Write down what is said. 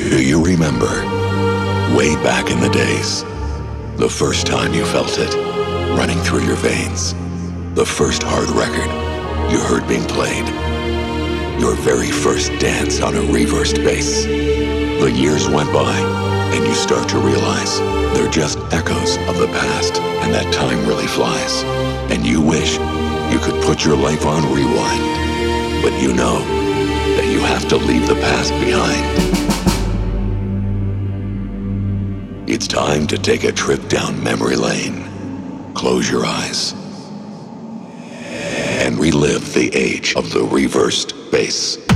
Do you remember, way back in the days, the first time you felt it running through your veins? The first hard record you heard being played? Your very first dance on a reversed bass? The years went by, and you start to realize they're just echoes of the past, and that time really flies. And you wish you could put your life on rewind, but you know that you have to leave the past behind. It's time to take a trip down memory lane. Close your eyes and relive the age of the reversed bass.